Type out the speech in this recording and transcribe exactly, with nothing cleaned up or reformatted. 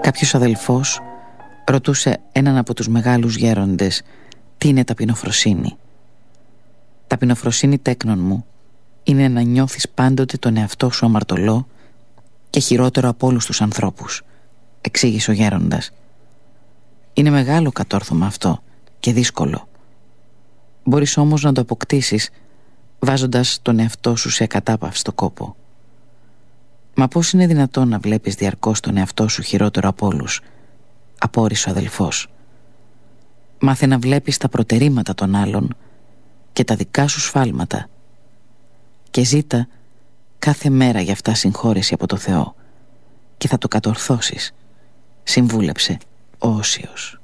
Κάποιος αδελφός ρωτούσε έναν από τους μεγάλους γέροντες τι είναι ταπεινοφροσύνη. «Ταπεινοφροσύνη, τέκνον μου, είναι να νιώθεις πάντοτε τον εαυτό σου αμαρτωλό και χειρότερο από όλους τους ανθρώπους», εξήγησε ο γέροντας. «Είναι μεγάλο κατόρθωμα αυτό και δύσκολο. Μπορείς όμως να το αποκτήσεις βάζοντας τον εαυτό σου σε ακατάπαυστο κόπο». «Μα πώς είναι δυνατόν να βλέπεις διαρκώς τον εαυτό σου χειρότερο από όλους?» απόρρισε ο αδελφός. «Μάθε να βλέπεις τα προτερήματα των άλλων και τα δικά σου σφάλματα και ζήτα κάθε μέρα για αυτά συγχώρεση από το Θεό και θα το κατορθώσεις», συμβούλεψε ο Όσιος.